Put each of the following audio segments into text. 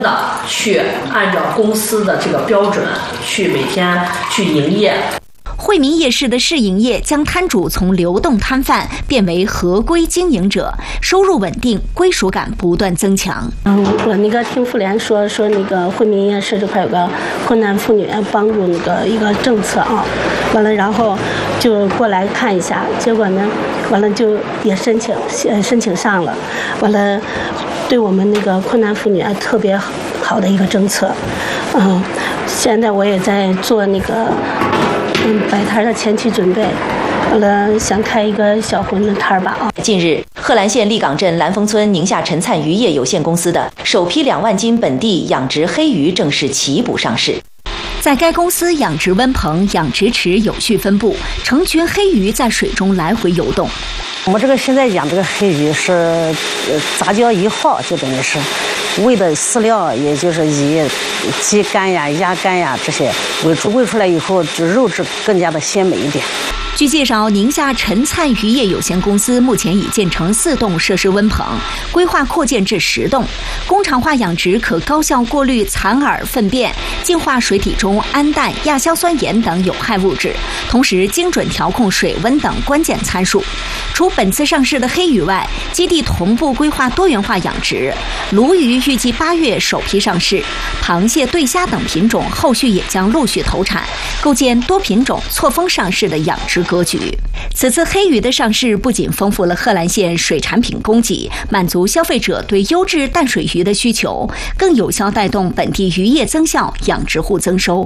去按照公司的这个标准去每天去营业。 惠民夜市的试营业将摊主从流动摊贩变为合规经营者，收入稳定，归属感不断增强。 我那个听妇联说那个惠民夜市这块有个困难妇女帮助那个一个政策啊，完了然后就过来看一下，结果呢，完了就也申请上了，完了对我们那个困难妇女特别好的一个政策，现在我也在做那个。摆摊的前期准备，完了想开一个小馄饨摊吧啊。 近日，贺兰县立岗镇兰丰村宁夏陈灿渔业有限公司的首批2万斤本地养殖黑鱼正式起补上市。 在该公司养殖温棚、养殖池有序分布，成群黑鱼在水中来回游动。 我们这个现在养这个黑鱼是杂交1号，就等于是喂的饲料，也就是以鸡肝呀、鸭肝呀这些为主，喂出来以后就肉质更加的鲜美一点。 据介绍，宁夏陈灿渔业有限公司目前已建成4栋设施温棚，规划扩建至10栋。工厂化养殖可高效过滤残饵粪便，净化水体中氨氮、亚硝酸盐等有害物质，同时精准调控水温等关键参数。除本次上市的黑鱼外，基地同步规划多元化养殖，鲈鱼预计8月首批上市，螃蟹、对虾等品种后续也将陆续投产，构建多品种错峰上市的养殖格局。此次黑鱼的上市不仅丰富了贺兰县水产品供给，满足消费者对优质淡水鱼的需求，更有效带动本地渔业增效、养殖户增收。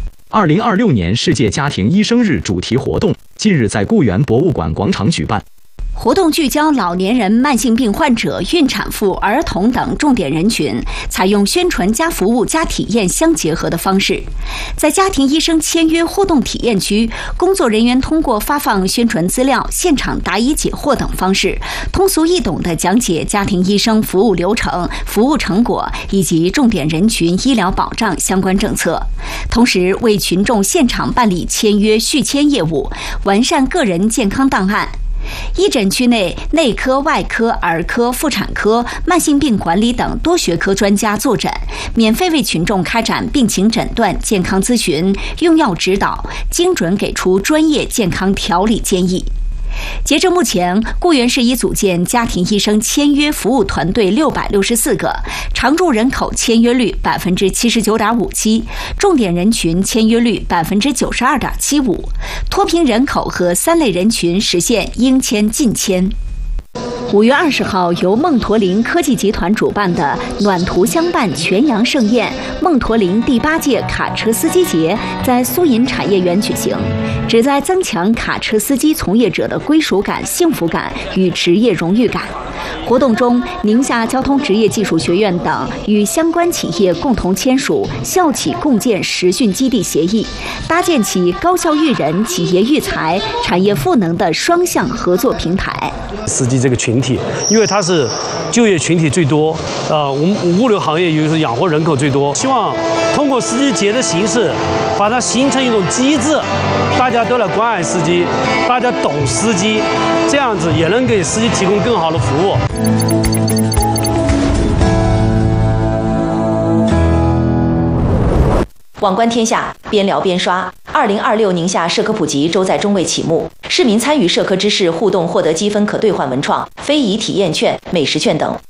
2026年世界家庭医生日主题活动近日在固原博物馆广场举办。 活动聚焦老年人、慢性病患者、孕产妇、儿童等重点人群，采用宣传加服务加体验相结合的方式。在家庭医生签约互动体验区，工作人员通过发放宣传资料、现场答疑解惑等方式，通俗易懂地讲解家庭医生服务流程、服务成果以及重点人群医疗保障相关政策，同时为群众现场办理签约续签业务，完善个人健康档案。医诊区内，内科、外科、儿科、妇产科、慢性病管理等多学科专家坐诊，免费为群众开展病情诊断、健康咨询、用药指导，精准给出专业健康调理建议。截至目前，固原市已组建家庭医生签约服务团队664个，常住人口签约率79.57%，重点人群签约率92.75%，脱贫人口和3类人群实现应签尽签。5月20号，由梦驼铃科技集团主办的暖途相伴全阳盛宴梦驼铃第8届卡车司机节在苏银产业园举行，旨在增强卡车司机从业者的归属感、幸福感与职业荣誉感。活动中，宁夏交通职业技术学院等与相关企业共同签署校企共建实训基地协议，搭建起高校育人、企业育才、产业赋能的双向合作平台。 司机这个群体，因为它是就业群体最多，我们物流行业又是养活人口最多，希望通过司机节的形式，把它形成一种机制，大家都来关爱司机，大家懂司机，这样子也能给司机提供更好的服务。 网观天下，边聊边刷。2026宁夏社科普及周在中卫启幕，市民参与社科知识互动，获得积分可兑换文创、非遗体验券、美食券等。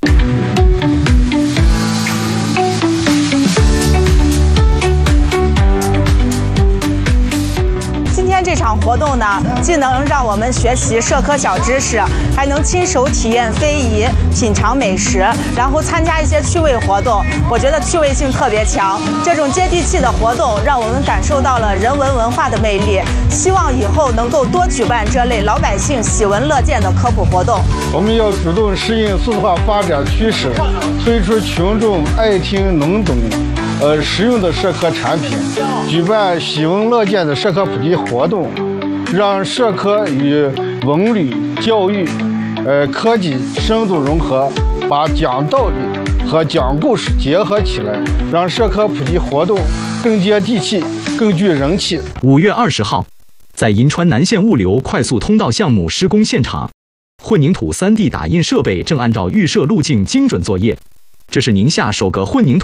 这场活动呢，既能让我们学习社科小知识，还能亲手体验非遗、品尝美食，然后参加一些趣味活动。我觉得趣味性特别强，这种接地气的活动让我们感受到了人文文化的魅力。希望以后能够多举办这类老百姓喜闻乐见的科普活动。 我们要主动适应数字化发展趋势，推出群众爱听能懂实用的社科产品，举办喜闻乐见的社科普及活动，让社科与文旅、教育、科技深度融合，把讲道理和讲故事结合起来，让社科普及活动更接地气、更具人气。 5月20号，在银川南线物流快速通道项目施工现场，混凝土3D 打印设备正按照预设路径精准作业。这是宁夏首个混凝土